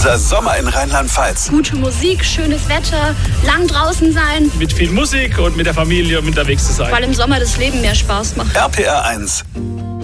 Unser Sommer in Rheinland-Pfalz. Gute Musik, schönes Wetter, lang draußen sein. Mit viel Musik und mit der Familie unterwegs zu sein. Weil im Sommer das Leben mehr Spaß macht. RPR 1.